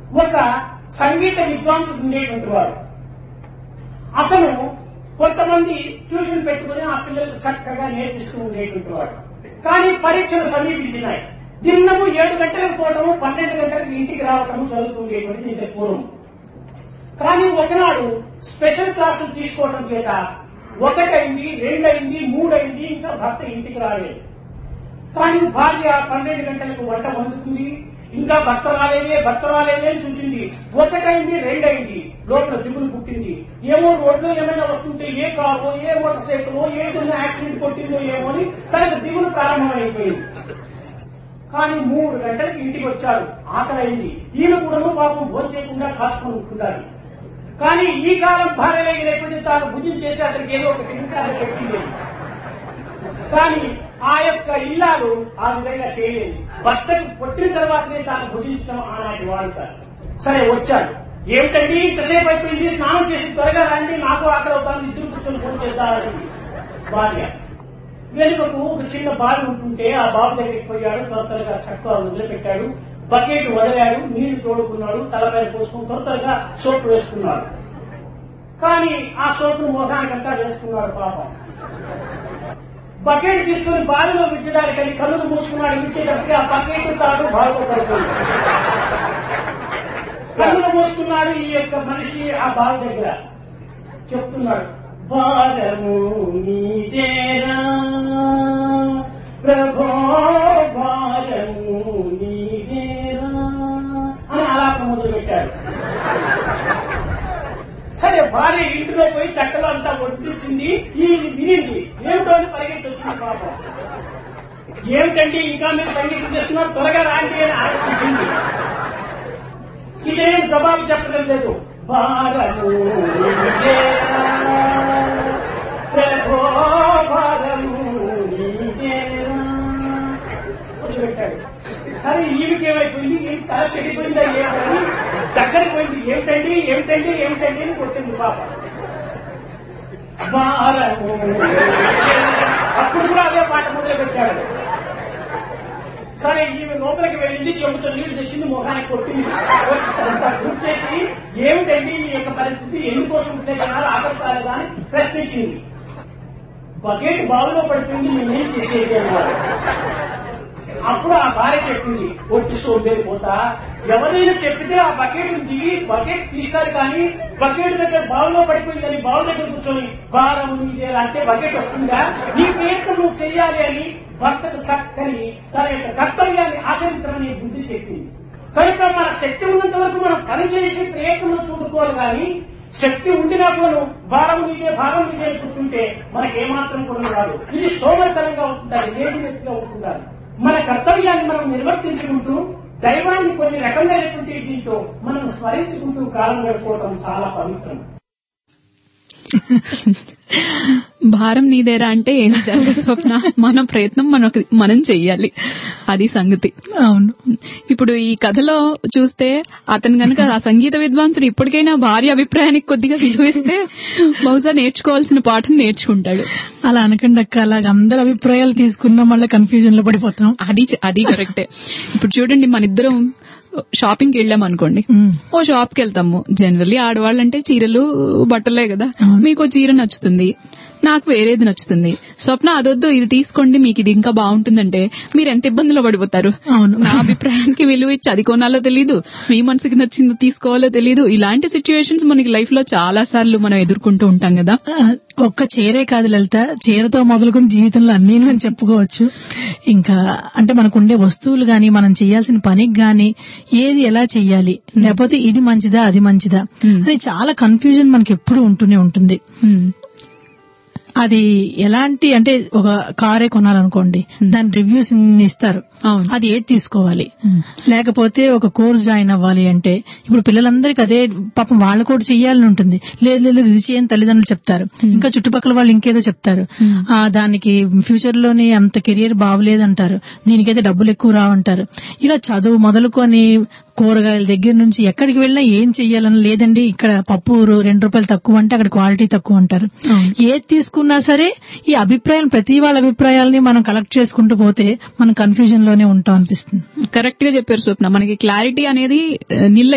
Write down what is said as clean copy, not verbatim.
ఒక సంగీత విద్వాంసుడు ఉండేటువంటి వాడు. అతను కొంతమంది ట్యూషన్ పెట్టుకుని ఆ పిల్లలకు చక్కగా నేర్పిస్తూ ఉండేటువంటి వాడు. కానీ పరీక్షలు సమీపించినాయి. దినము 7 గంటలకు పోవటము, 12 గంటలకు ఇంటికి రావటము జరుగుతూ ఉండేటువంటిది ఇంత పూర్వం. కానీ ఒకనాడు స్పెషల్ క్లాసులు తీసుకోవడం చేత 1 అయింది, 2 అయింది, 3 అయింది, ఇంకా భర్త ఇంటికి రాలేదు. కానీ భార్య 12 గంటలకు వంట వండుతుంది, ఇంకా భర్త రాలేదే అని చూసింది. 1 అయింది, 2 అయింది, లోపల దిగులు పుట్టింది. ఏమో రోడ్లో ఏమైనా వస్తుంటే ఏ కారో, ఏ మోటార్ సైకిల్, ఏదైనా యాక్సిడెంట్ కొట్టిందో ఏమో అని తనకు దిగులు ప్రారంభమైపోయింది. కానీ 3 గంటలకు ఇంటికి వచ్చాడు, ఆకలి అయింది. ఈయన కూడా పాపం భోజనం చేయకుండా కాచుకొని ఉంటున్నారు. కానీ ఈ కాలం భార్య లేకపోతే తాను భుజం చేసి అతనికి ఏదో ఒక తింటాన్ని పెట్టింది. కానీ ఆ యొక్క ఇల్లాలు ఆ విధంగా చేయలేదు. భర్తకు పుట్టిన తర్వాతనే తాను భుజించడం ఆనాటి వాడుక. సరే వచ్చాడు, ఏమిటండి ఇంతసేపు అయిపోయింది, స్నానం చేసి త్వరగా రండి, నాకు ఆకలి అవుతాను, ఇద్దరు కూర్చొని ఫోన్ చేద్దామని భార్య. వెనుకకు ఒక చిన్న బావి ఉంటుంటే ఆ బాబు దగ్గరికి పోయాడు, త్వరగా చక్కగా వదిలిపెట్టాడు, బకెట్ వదిలాడు, నీళ్లు తోడుకున్నాడు, తలపైన పోసుకుని త్వరగా సోపు వేసుకున్నాడు. కానీ ఆ సోపును మొహానికంతా వేసుకున్నాడు పాపం. బకెట్ తీసుకుని బావిలో విచ్చడానికి కళ్ళు మూసుకున్నాడు. విచ్చేటప్పటికి ఆ బకెట్ తాడు బావిలో పడుతుంది. కళ్ళు మూసుకున్నాడు ఈ యొక్క మనిషి ఆ బావి దగ్గర. చెప్తున్నాడు, భారము నీదేరా ప్రభో, భారము నీదేరా అని ఆలాపన మొదలు పెట్టాడు. సరే భార్య ఇంటిలో పోయి తట్టలో అంతా వడ్డించింది. ఈ వినింది, ఏమిటో అని పరిగెత్తి వచ్చింది పాపం. ఏమిటండి ఇంకా మీరు సంగీతం చేస్తున్నారు, త్వరగా రాండి అని ఆలోచించింది. ఇదేం జవాబు చెప్పడం లేదు. భారము ప్రభో, భారము వదిలిపెట్టాడు. సరే ఈవికేమైపోయింది, తల చెడిపోయిందా ఏమని దగ్గరికి పోయింది. ఏమిటండి అని కొట్టింది పాప. భారము. అప్పుడు కూడా అదే పాట మొదలు పెట్టాడు. సరే ఈమె లోపలికి వెళ్ళింది, చెబుతో నీళ్లు తెచ్చింది, మొహానికి కొట్టింది. చేసి ఏమిటండి ఈ యొక్క పరిస్థితి, ఎందుకోసం ఇట్లే జనాలు ఆకర్షాలేదా అని ప్రశ్నించింది. బకెట్ బావిలో పడిపోయింది, నేనేం చేసేది అన్నారు. అప్పుడు ఆ భార్య చెప్పింది, ఒట్టి సోంబేరి పోతా, ఎవరైనా చెప్పితే ఆ బకెట్ దిగి బకెట్ తీసుకోవాలి, కానీ బకెట్ దగ్గర బావిలో పడిపోయిందని బావి దగ్గర కూర్చొని భారం ఇదే అంటే బకెట్ వస్తుందా, నీ ప్రయత్నం నువ్వు చెయ్యాలి అని భర్తకు చక్కని తన యొక్క కర్తవ్యాన్ని ఆచరించమని బుద్ధి చెప్పింది. కనుక మన శక్తి ఉన్నంత వరకు మనం పనిచేసి ప్రయత్నంలో చూడుకోవాలి, కానీ శక్తి ఉండినా కూడా భారం మీదే కూర్చుంటే మనకేమాత్రం కూడా రాదు. ఇది సోమరితనంగా ఉంటుండాలి, లేజినెస్ గా ఉంటుండాలి. మన కర్తవ్యాన్ని మనం నిర్వర్తించుకుంటూ దైవాన్ని కొన్ని రకమైనటువంటి దీంతో మనం స్మరించుకుంటూ కాలం గడుపుకోవడం చాలా పవిత్రం. భారం నీదేరా అంటే ఏం చేయాలి స్వప్న, మన ప్రయత్నం మనం చెయ్యాలి, అది సంగతి. అవును. ఇప్పుడు ఈ కథలో చూస్తే అతను గనక ఆ సంగీత విద్వాంసుడు ఇప్పటికైనా భార్య అభిప్రాయానికి కొద్దిగా విలువిస్తే బహుశా నేర్చుకోవాల్సిన పాఠం నేర్చుకుంటాడు. అలా అనకండి అక్క, అలాగ అందరు అభిప్రాయాలు తీసుకున్నా మళ్ళీ కన్ఫ్యూజన్ లో పడిపోతాం. అది కరెక్టే. ఇప్పుడు చూడండి, మన ఇద్దరం షాపింగ్ కి వెళ్ళాం అనుకోండి, ఓ షాప్ కి వెళ్తాము. జనరల్లీ ఆడవాళ్ళంటే చీరలు బట్టలే కదా. మీకు చీర నచ్చుతుంది, నాకు వేరేది నచ్చుతుంది. స్వప్న అదొద్దు ఇది తీసుకోండి, మీకు ఇది ఇంకా బాగుంటుందంటే మీరు ఎంత ఇబ్బందులు పడిపోతారు. నా అభిప్రాయానికి విలువ ఇచ్చి అది కొనాలో తెలీదు, మీ మనసుకి నచ్చింది తీసుకోవాలో తెలీదు. ఇలాంటి సిచ్యువేషన్స్ మనకి లైఫ్ లో చాలా సార్లు మనం ఎదుర్కొంటూ ఉంటాం కదా. ఒక్క చీరే కాదు లలిత, చీరతో మొదలుకొని జీవితంలో అన్నీ అని చెప్పుకోవచ్చు. ఇంకా అంటే మనకుండే వస్తువులు గాని, మనం చేయాల్సిన పనికి గాని ఏది ఎలా చెయ్యాలి, లేకపోతే ఇది మంచిదా అది మంచిదా అని చాలా కన్ఫ్యూజన్ మనకి ఎప్పుడు ఉంటూనే ఉంటుంది. అది ఎలాంటి అంటే ఒక కారే కొనాలనుకోండి, దాని రివ్యూస్ ఇస్తారు, అది ఏది తీసుకోవాలి. లేకపోతే ఒక కోర్స్ జాయిన్ అవ్వాలి అంటే ఇప్పుడు పిల్లలందరికీ అదే పాపం వాళ్ళు కూడా చెయ్యాలని ఉంటుంది. లేదు ఇది చేయని తల్లిదండ్రులు చెప్తారు, ఇంకా చుట్టుపక్కల వాళ్ళు ఇంకేదో చెప్తారు, దానికి ఫ్యూచర్ లోని అంత కెరియర్ బాగలేదంటారు, దీనికైతే డబ్బులు ఎక్కువ రావంటారు. ఇలా చదువు మొదలుకొని కూరగాయల దగ్గర నుంచి ఎక్కడికి వెళ్ళినా ఏం చెయ్యాలని లేదండి, ఇక్కడ పప్పు 2 రూపాయలు తక్కువ అంటే అక్కడ క్వాలిటీ తక్కువ అంటారు. ఏది తీసుకున్నా సరే ఈ అభిప్రాయం, ప్రతి వాళ్ళ అభిప్రాయాలని మనం కలెక్ట్ చేసుకుంటూ పోతే మనం కన్ఫ్యూజన్ లోనే ఉంటాం అనిపిస్తుంది. కరెక్ట్ గా చెప్పారు స్వప్న. మనకి క్లారిటీ అనేది నిల్ల